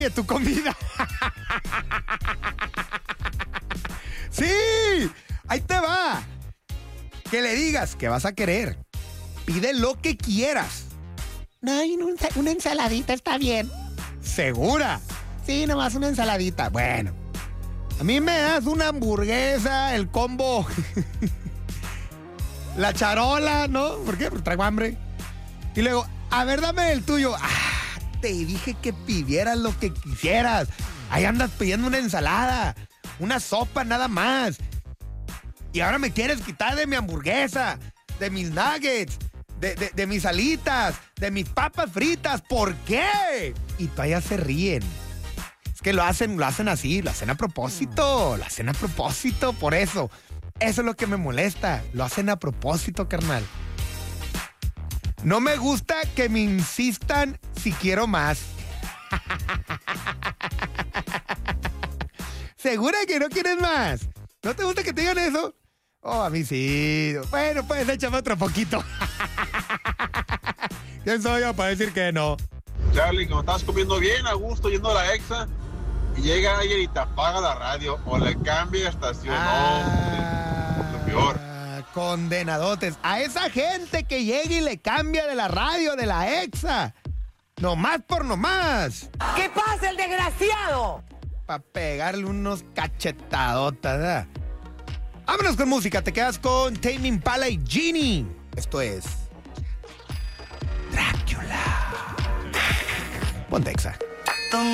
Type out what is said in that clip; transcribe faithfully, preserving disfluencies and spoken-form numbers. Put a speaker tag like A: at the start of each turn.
A: de tu comida. Sí, ahí te va. Que le digas que vas a querer. Pide lo que quieras.
B: No, una ensaladita está bien.
A: ¿Segura?
B: Sí, nomás una ensaladita.
A: Bueno, a mí me das una hamburguesa, el combo, la charola, ¿no? ¿Por qué? Porque traigo hambre. Y luego, a ver, dame el tuyo. Ah, te dije que pidieras lo que quisieras. Ahí andas pidiendo una ensalada, una sopa nada más. Y ahora me quieres quitar de mi hamburguesa, de mis nuggets, de, de, de mis alitas, de mis papas fritas. ¿Por qué? Y todavía se ríen. Es que lo hacen, lo hacen así, lo hacen a propósito, lo hacen a propósito, por eso. Eso es lo que me molesta, lo hacen a propósito, carnal. No me gusta que me insistan si quiero más. ¿Segura que no quieres más? ¿No te gusta que te digan eso? Oh, a mí sí. Bueno, pues échame otro poquito. ¿Quién soy yo para decir que no?
C: Charlie, como estás comiendo bien a gusto yendo a la Exa y llega alguien y te apaga la radio o le cambia de estación.
A: Ah,
C: no, lo peor.
A: Condenadotes. A esa gente que llega y le cambia de la radio, de la Exa. Nomás por nomás.
D: ¿Qué pasa, el desgraciado?
A: Para pegarle unos cachetadotas, ¿verdad? Vámonos con música. Te quedas con Tame Impala y Genie. Esto es Drácula. Ponte Exa.